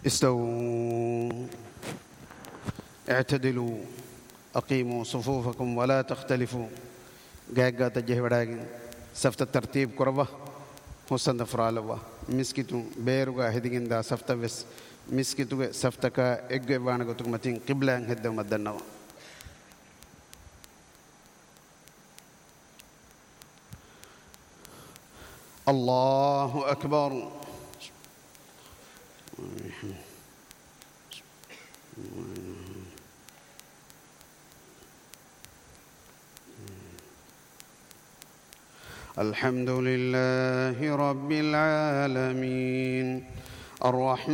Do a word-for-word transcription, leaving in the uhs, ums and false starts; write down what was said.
استووا اعتدلوا أقيموا صفوفكم ولا تختلفوا. جاء تجه بداعين سفت الترتيب كربة حسن دفرالوا مسكتو بيرجع هديين دا سفت بس مسكتو سفتك إجوا وانا قطع متين قبلة هدا مدنا. الله أكبر. الحمد لله رب العالمين الرحمن